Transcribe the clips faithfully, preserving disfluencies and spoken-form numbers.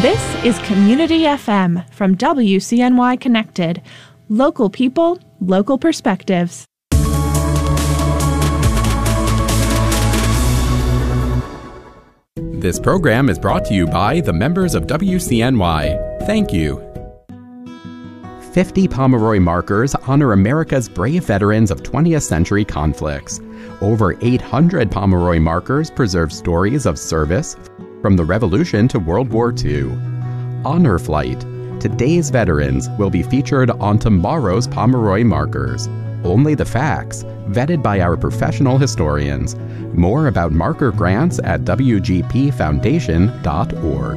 This is Community F M from W C N Y Connected. Local people, local perspectives. This program is brought to you by the members of W C N Y. Thank you. fifty Pomeroy markers honor America's brave veterans of twentieth century conflicts. Over eight hundred Pomeroy markers preserve stories of service from the Revolution to World War Two. Honor Flight. Today's veterans will be featured on tomorrow's Pomeroy markers. Only the facts, vetted by our professional historians. More about marker grants at w g p foundation dot org.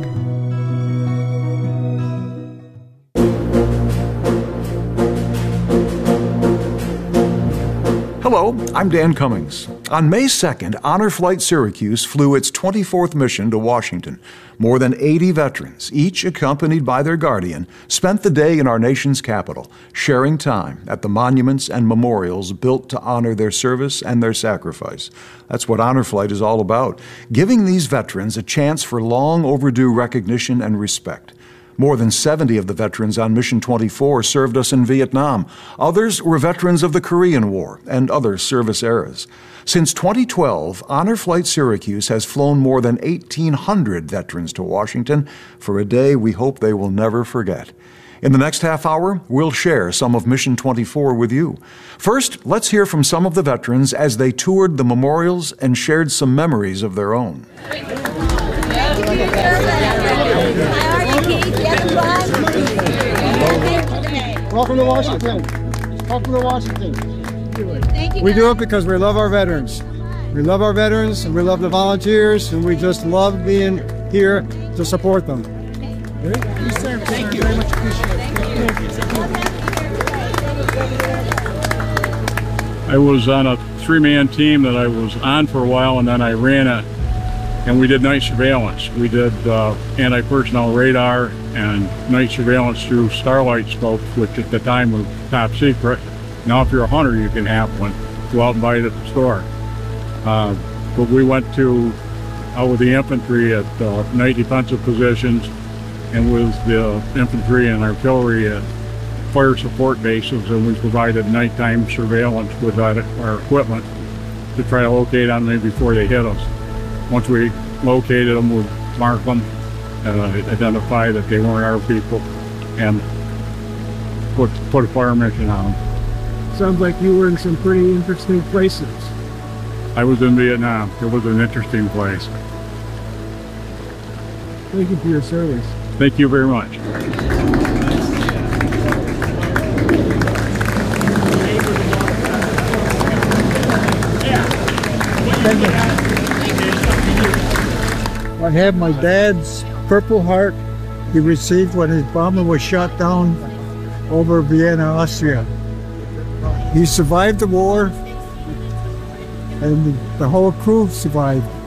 Hello, I'm Dan Cummings. On May second, Honor Flight Syracuse flew its twenty-fourth mission to Washington. More than eighty veterans, each accompanied by their guardian, spent the day in our nation's capital, sharing time at the monuments and memorials built to honor their service and their sacrifice. That's what Honor Flight is all about, giving these veterans a chance for long overdue recognition and respect. More than seventy of the veterans on Mission twenty-four served us in Vietnam. Others were veterans of the Korean War and other service eras. Since twenty twelve, Honor Flight Syracuse has flown more than eighteen hundred veterans to Washington for a day we hope they will never forget. In the next half hour, we'll share some of Mission twenty-four with you. First, let's hear from some of the veterans as they toured the memorials and shared some memories of their own. Welcome to Washington. Welcome to Washington. Thank you. We do it because we love our veterans. We love our veterans and we love the volunteers and we just love being here to support them. Thank you, sir. Thank you. Very much appreciated. I was on a three-man team that I was on for a while and then I ran it. And we did night surveillance. We did uh, anti-personnel radar and night surveillance through starlight scopes, which at the time was top secret. Now if you're a hunter, you can have one. Go out and buy it at the store. Uh, but we went to, out with the infantry at uh, night defensive positions and with the infantry and artillery at fire support bases, and we provided nighttime surveillance with our, our equipment to try to locate on them before they hit us. Once we located them, we'd mark them, uh, identify that they weren't our people, and put, put a fire mission on them. Sounds like you were in some pretty interesting places. I was in Vietnam. It was an interesting place. Thank you for your service. Thank you very much. Thank you. I have my dad's Purple Heart he received when his bomber was shot down over Vienna, Austria. He survived the war, and the whole crew survived.